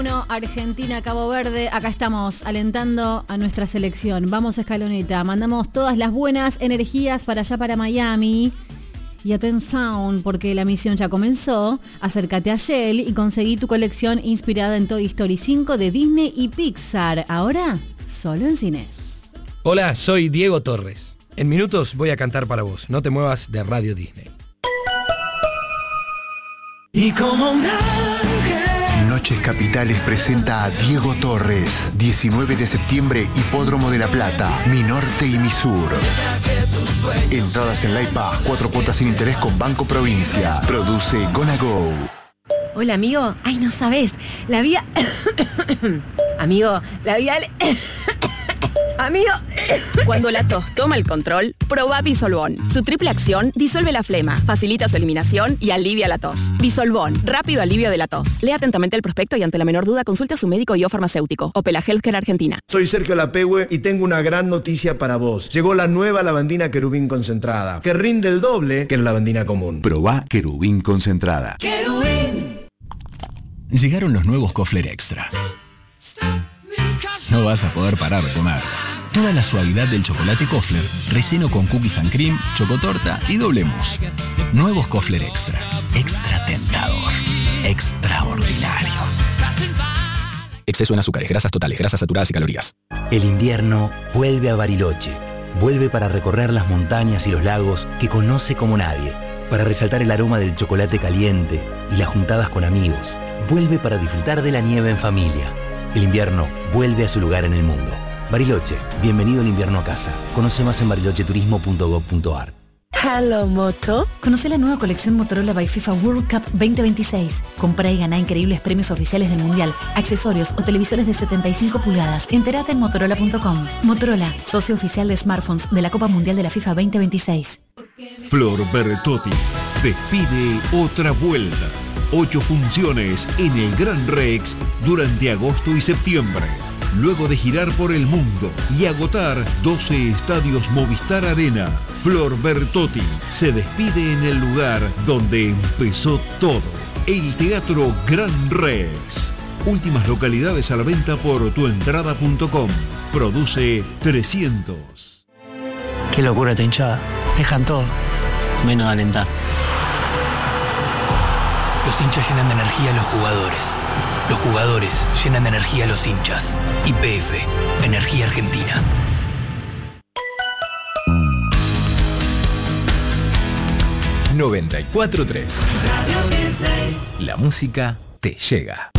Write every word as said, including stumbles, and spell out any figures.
uno, Argentina, Cabo Verde, acá estamos alentando a nuestra selección. Vamos, Escaloneta, mandamos todas las buenas energías para allá, para Miami. Y atención, porque la misión ya comenzó. Acércate a Shell y conseguí tu colección inspirada en Toy Story cinco de Disney y Pixar. Ahora, solo en cines. Hola, soy Diego Torres. En minutos voy a cantar para vos. No te muevas de Radio Disney. Y como un ángel. Noches Capitales presenta a Diego Torres. diecinueve de septiembre, Hipódromo de La Plata, Mi Norte y Mi Sur. Entradas en Light Pass, cuatro cuotas sin interés con Banco Provincia. Produce Gonna Go. Hola, amigo. Ay, no sabes. La vía... amigo, la vía... Amigo. Cuando la tos toma el control, probá Disolvón. Su triple acción disuelve la flema, facilita su eliminación y alivia la tos. Disolvón, rápido alivio de la tos. Lea atentamente el prospecto y ante la menor duda consulte a su médico y o farmacéutico. Opela Healthcare Argentina. Soy Sergio Lapehue y tengo una gran noticia para vos. Llegó la nueva lavandina Querubín concentrada, que rinde el doble que la lavandina común. Probá Querubín concentrada. Querubín. Llegaron los nuevos Kofler Extra. No vas a poder parar de comer. Toda la suavidad del chocolate Kofler, relleno con cookies and cream, chocotorta y doble mousse. Nuevos Kofler Extra. Extra tentador. Extraordinario. Exceso en azúcares, grasas totales, grasas saturadas y calorías. El invierno vuelve a Bariloche. Vuelve para recorrer las montañas y los lagos que conoce como nadie. Para resaltar el aroma del chocolate caliente y las juntadas con amigos. Vuelve para disfrutar de la nieve en familia. El invierno vuelve a su lugar en el mundo. Bariloche, bienvenido el invierno a casa. Conoce más en bariloche turismo punto gob punto ar. Hello, Moto. Conoce la nueva colección Motorola by FIFA World Cup veinte veintiséis. Comprá y ganá increíbles premios oficiales del Mundial, accesorios o televisores de setenta y cinco pulgadas. Entérate en motorola punto com. Motorola, socio oficial de smartphones de la Copa Mundial de la FIFA veinte veintiséis. Flor Bertotti despide otra vuelta. Ocho funciones en el Gran Rex durante agosto y septiembre. Luego de girar por el mundo y agotar doce estadios Movistar Arena, Flor Bertotti se despide en el lugar donde empezó todo, el Teatro Gran Rex. Últimas localidades a la venta por tuentrada punto com. Produce trescientos. Qué locura esta hinchada. Dejan todo, menos alentar. Los hinchas llenan de energía a los jugadores. Los jugadores llenan de energía a los hinchas. Y P F, Energía Argentina. noventa y cuatro punto tres. La música te llega.